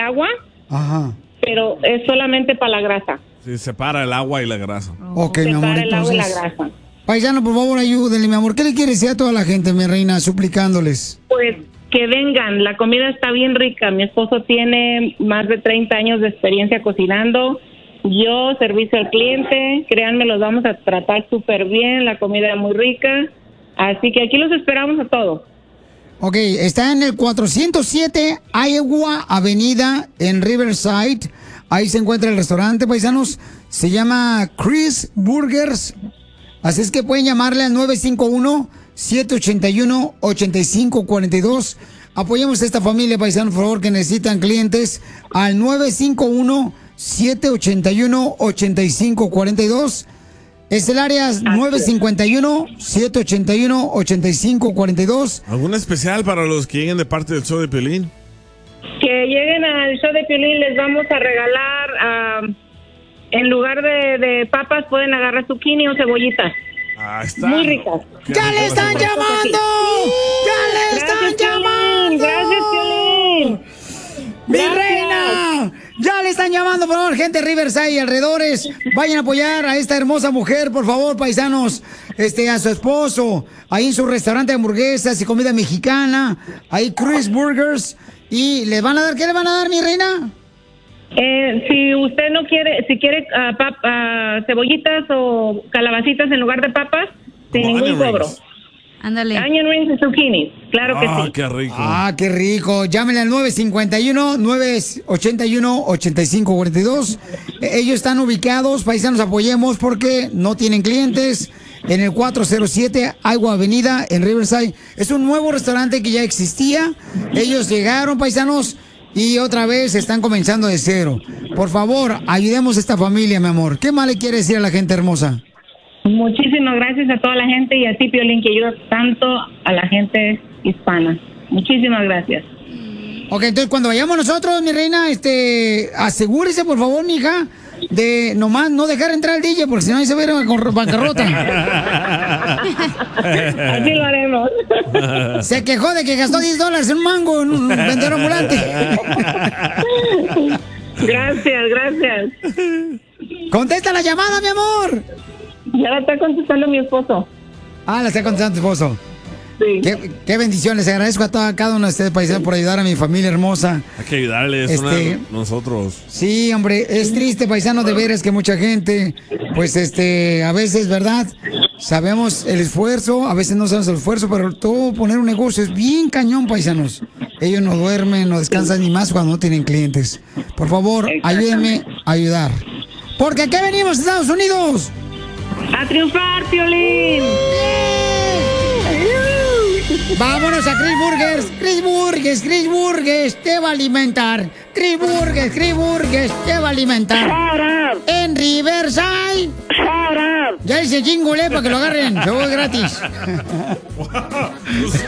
agua, Ajá. pero es solamente para la grasa. Sí, separa el agua y la grasa. Ok, mi amor, Separa el agua y la entonces... grasa. Paisano, por favor, ayúdenle, mi amor. ¿Qué le quiere decir a toda la gente, mi reina, suplicándoles? Pues que vengan, la comida está bien rica. Mi esposo tiene más de 30 años de experiencia cocinando. Yo, servicio al cliente, créanme, los vamos a tratar súper bien. La comida es muy rica. Así que aquí los esperamos a todos. Ok, está en el 407 Iowa Avenida en Riverside. Ahí se encuentra el restaurante, paisanos. Se llama Chris Burgers. Así es que pueden llamarle al 951-781-8542. Apoyemos a esta familia, paisanos, por favor, que necesitan clientes. Al 951-781-8542. Es el área 951-781-8542. ¿Algún especial para los que lleguen de parte del show de Piolín? Que lleguen al show de Piolín, les vamos a regalar, en lugar de papas, pueden agarrar zucchini o cebollitas. Ah, está. Muy ricas. ¡Ya le están llamando! ¡Ya le están llamando! ¡Gracias, Piolín! ¡Mi reina! Ya le están llamando, por favor, gente de Riverside y alrededores. Vayan a apoyar a esta hermosa mujer, por favor, paisanos. A su esposo. Ahí en su restaurante de hamburguesas y comida mexicana. Ahí Chris Burgers. ¿Y le van a dar? ¿Qué le van a dar, mi reina? Si usted no quiere, si quiere cebollitas o calabacitas en lugar de papas, sin ningún cobro. Ándale. Onion rings y zucchini, claro que sí. Qué rico. Ah, qué rico. Llámenle al 951-981-8542. Ellos están ubicados, paisanos, apoyemos porque no tienen clientes. En el 407 Iowa Avenida en Riverside. Es un nuevo restaurante que ya existía. Ellos llegaron, paisanos, y otra vez están comenzando de cero. Por favor, ayudemos a esta familia, mi amor. ¿Qué más le quiere decir a la gente hermosa? Muchísimas gracias a toda la gente y a ti, Piolín, que ayudas tanto a la gente hispana. Muchísimas gracias. Ok, entonces cuando vayamos nosotros, mi reina, asegúrese, por favor, mija, de nomás no dejar entrar al DJ, porque si no ahí se va a ir a bancarrota. Así lo haremos. Se quejó de que gastó $10 en un mango en un vendedor ambulante. Gracias. Contesta la llamada, mi amor. Ya la está contestando mi esposo. Ah, la está contestando tu esposo. Sí. Qué bendición. Les agradezco a cada uno de ustedes, paisanos, por ayudar a mi familia hermosa. Hay que ayudarles nosotros. Sí, hombre, es triste, paisano, de veras que mucha gente, pues, a veces, ¿verdad? Sabemos el esfuerzo, a veces no sabemos el esfuerzo, pero todo poner un negocio es bien cañón, paisanos. Ellos no duermen, no descansan ni más cuando no tienen clientes. Por favor, ayúdenme a ayudar. Porque aquí venimos, Estados Unidos. ¡A triunfar, Piolín! Vámonos a Chris Burgers. Chris Burgers te va a alimentar. Chris Burgers te va a alimentar. En Riverside. Ya dice jingule para que lo agarren. Yo voy gratis.